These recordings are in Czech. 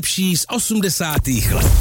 Vší z 80. let.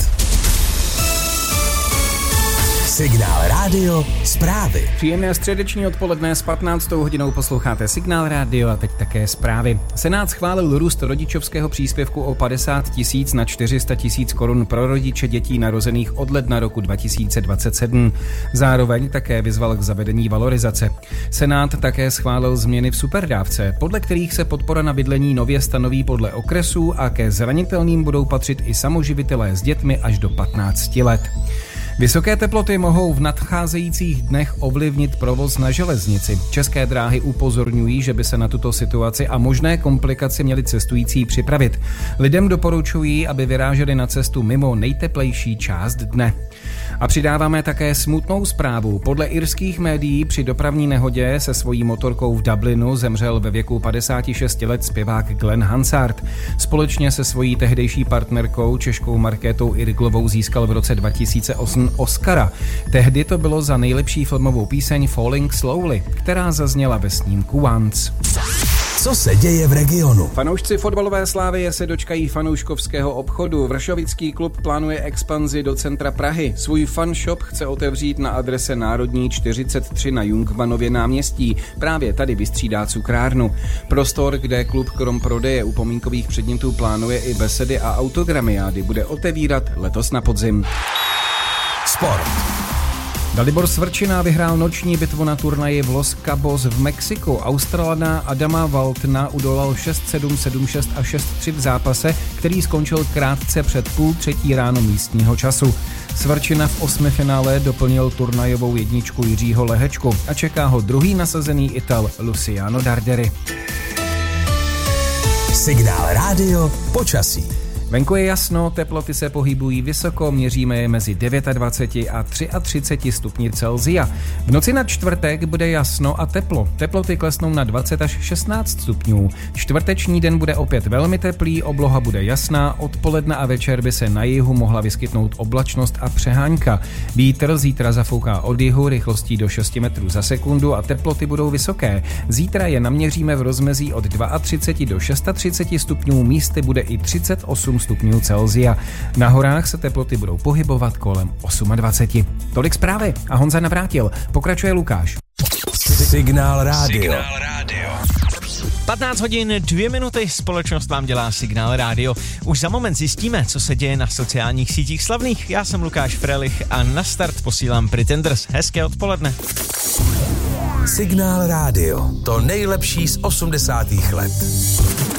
Signál Rádio zprávy. Příjemné středeční odpoledne s 15. hodinou posloucháte Signál Rádio a teď také zprávy. Senát schválil růst rodičovského příspěvku o 50 000 na 400 000 korun pro rodiče dětí narozených od ledna roku 2027. Zároveň také vyzval k zavedení valorizace. Senát také schválil změny v superdávce, podle kterých se podpora na bydlení nově stanoví podle okresů a ke zranitelným budou patřit i samoživitelé s dětmi až do 15 let. Vysoké teploty mohou v nadcházejících dnech ovlivnit provoz na železnici. České dráhy upozorňují, že by se na tuto situaci a možné komplikace měli cestující připravit. Lidem doporučují, aby vyráželi na cestu mimo nejteplejší část dne. A přidáváme také smutnou zprávu. Podle irských médií při dopravní nehodě se svojí motorkou v Dublinu zemřel ve věku 56 let zpěvák Glenn Hansard. Společně se svojí tehdejší partnerkou Češkou Markétou Irglovou získal v roce 2008 Oscara. Tehdy to bylo za nejlepší filmovou píseň Falling Slowly, která zazněla ve snímku Once. Co se děje v regionu? Fanoušci fotbalové Slávie se dočkají fanouškovského obchodu. Vršovický klub plánuje expanzi do centra Prahy. Svůj fanshop chce otevřít na adrese Národní 43 na Jungmannově náměstí. Právě tady vystřídá cukrárnu. Prostor, kde klub krom prodeje upomínkových předmětů plánuje i besedy a autogramiády, bude otevírat letos na podzim. Sport. Dalibor Svrčina vyhrál noční bitvu na turnaji v Los Cabos v Mexiku. Australana Adama Waltona udolal 6-7, 7-6 a 6-3 v zápase, který skončil krátce před 2:30 ráno místního času. Svrčina v osmifinále doplnil turnajovou jedničku Jiřího Lehečku a čeká ho druhý nasazený Ital Luciano Darderi. Signál Rádio počasí. Venku je jasno, teploty se pohybují vysoko, měříme je mezi 29 a 33 stupni Celsia. V noci na čtvrtek bude jasno a teplo. Teploty klesnou na 20 až 16 stupňů. Čtvrteční den bude opět velmi teplý, obloha bude jasná, odpoledne a večer by se na jihu mohla vyskytnout oblačnost a přehánka. Vítr zítra zafouká od jihu rychlostí do 6 metrů za sekundu a teploty budou vysoké. Zítra je naměříme v rozmezí od 32 do 36 stupňů, místy bude i 38 stupňů Celsia. Na horách se teploty budou pohybovat kolem 28. Tolik zprávy a Honza Navrátil. Pokračuje Lukáš. Signál Rádio. 15 hodin 2 minuty, společnost vám dělá Signál Rádio. Už za moment zjistíme, co se děje na sociálních sítích slavných. Já jsem Lukáš Frelich a na start posílám Pretenders. Hezké odpoledne. Signál Rádio. To nejlepší z 80. let.